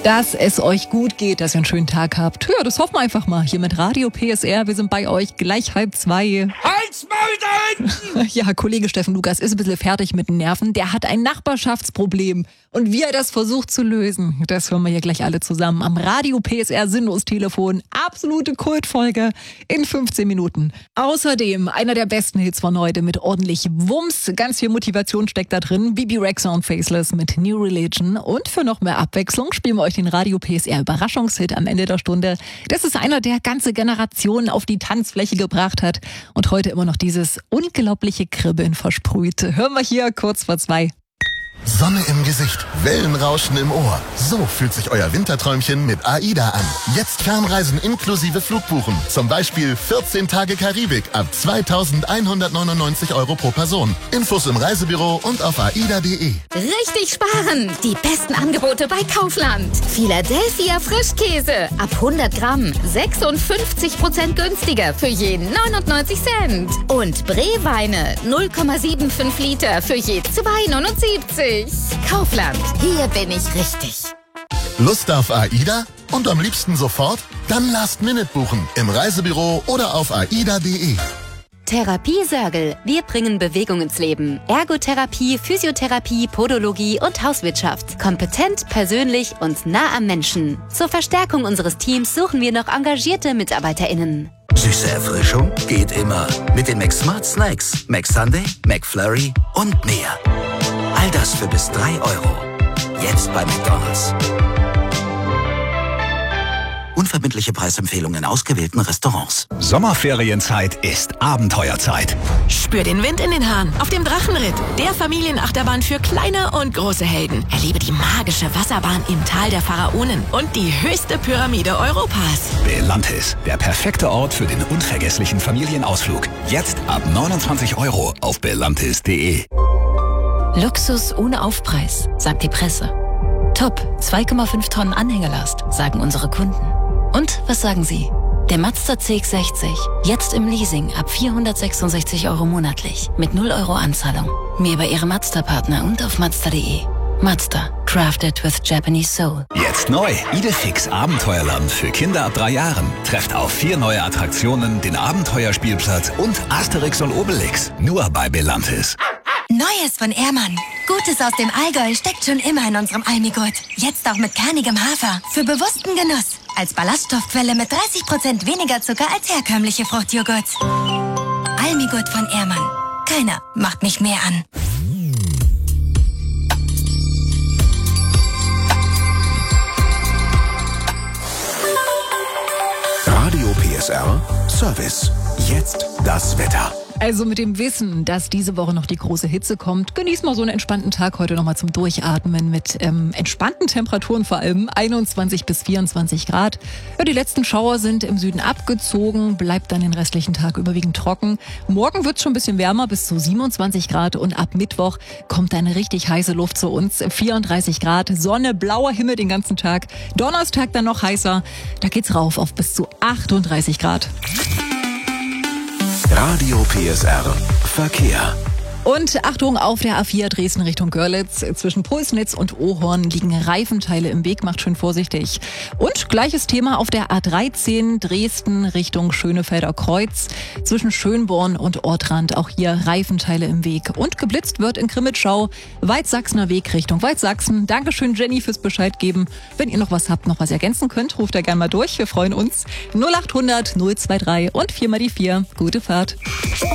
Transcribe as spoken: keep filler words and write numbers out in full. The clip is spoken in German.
dass es euch gut geht, dass ihr einen schönen Tag habt. Ja, das hoffen wir einfach mal. Hier mit Radio P S R. Wir sind bei euch gleich halb zwei. Halt's Maul da hinten! Ja, Kollege Steffen Lukas ist ein bisschen fertig mit den Nerven. Der hat ein Nachbarschaftsproblem. Und wie er das versucht zu lösen, das hören wir hier gleich alle zusammen am Radio P S R Sinnlos-Telefon. Absolute Kultfolge in fünfzehn Minuten. Außerdem einer der besten Hits von heute mit ordentlich Wumms. Ganz viel Motivation steckt da drin. Bibi Rexha und Faceless mit New Religion. Und für noch mehr Abwechslung spielen wir euch den Radio P S R Überraschungshit am Ende der Stunde. Das ist einer, der ganze Generationen auf die Tanzfläche gebracht hat und heute immer noch dieses unglaubliche Kribbeln versprüht. Hören wir hier kurz vor zwei. Sonne im Gesicht, Wellenrauschen im Ohr. So fühlt sich euer Winterträumchen mit AIDA an. Jetzt Fernreisen inklusive Flugbuchen. Zum Beispiel vierzehn Tage Karibik ab zweitausendeinhundertneunundneunzig Euro pro Person. Infos im Reisebüro und auf aida punkt de. Richtig sparen! Die besten Angebote bei Kaufland. Philadelphia Frischkäse ab hundert Gramm sechsundfünfzig Prozent günstiger für je neunundneunzig Cent. Und Breweine null Komma fünfundsiebzig Liter für je zwei neunundsiebzig. Kaufland, hier bin ich richtig. Lust auf AIDA? Und am liebsten sofort? Dann Last Minute buchen im Reisebüro oder auf aida punkt de. Therapie Sörgel. Wir bringen Bewegung ins Leben. Ergotherapie, Physiotherapie, Podologie und Hauswirtschaft. Kompetent, persönlich und nah am Menschen. Zur Verstärkung unseres Teams suchen wir noch engagierte MitarbeiterInnen. Süße Erfrischung geht immer. Mit den McSmart Snacks, McSunday, McFlurry und mehr. All das für bis drei Euro. Jetzt bei McDonald's. Unverbindliche Preisempfehlungen in ausgewählten Restaurants. Sommerferienzeit ist Abenteuerzeit. Spür den Wind in den Haaren auf dem Drachenritt. Der Familienachterbahn für kleine und große Helden. Erlebe die magische Wasserbahn im Tal der Pharaonen und die höchste Pyramide Europas. Belantis, der perfekte Ort für den unvergesslichen Familienausflug. Jetzt ab neunundzwanzig Euro auf belantis punkt de. Luxus ohne Aufpreis, sagt die Presse. Top, zwei Komma fünf Tonnen Anhängelast, sagen unsere Kunden. Und was sagen Sie? Der Mazda C X sechzig, jetzt im Leasing ab vierhundertsechsundsechzig Euro monatlich, mit null Euro Anzahlung. Mehr bei Ihrem Mazda-Partner und auf mazda punkt de. Mazda, crafted with Japanese soul. Jetzt neu, Idefix Abenteuerland für Kinder ab drei Jahren. Trefft auf vier neue Attraktionen, den Abenteuerspielplatz und Asterix und Obelix. Nur bei Belantis. Neues von Ehrmann. Gutes aus dem Allgäu steckt schon immer in unserem Almigurt. Jetzt auch mit kernigem Hafer. Für bewussten Genuss. Als Ballaststoffquelle mit dreißig Prozent weniger Zucker als herkömmliche Fruchtjoghurts. Almigurt von Ehrmann. Keiner macht mich mehr an. Radio P S R Service. Jetzt das Wetter. Also mit dem Wissen, dass diese Woche noch die große Hitze kommt, genießt mal so einen entspannten Tag heute nochmal zum Durchatmen mit ähm, entspannten Temperaturen, vor allem einundzwanzig bis vierundzwanzig Grad. Ja, die letzten Schauer sind im Süden abgezogen, bleibt dann den restlichen Tag überwiegend trocken. Morgen wird es schon ein bisschen wärmer, bis zu siebenundzwanzig Grad und ab Mittwoch kommt eine richtig heiße Luft zu uns. vierunddreißig Grad, Sonne, blauer Himmel den ganzen Tag. Donnerstag dann noch heißer, da geht's rauf auf bis zu achtunddreißig Grad. Radio P S R Verkehr. Und Achtung, auf der A vier Dresden Richtung Görlitz. Zwischen Pulsnitz und Ohorn liegen Reifenteile im Weg. Macht schön vorsichtig. Und gleiches Thema auf der A dreizehn Dresden Richtung Schönefelder Kreuz. Zwischen Schönborn und Ortrand auch hier Reifenteile im Weg. Und geblitzt wird in Grimmitschau Waldsachsener Weg Richtung Waldsachsen. Dankeschön Jenny fürs Bescheid geben. Wenn ihr noch was habt, noch was ergänzen könnt, ruft da gerne mal durch. Wir freuen uns. null achthundert null zwei drei und vier mal die vier. Gute Fahrt.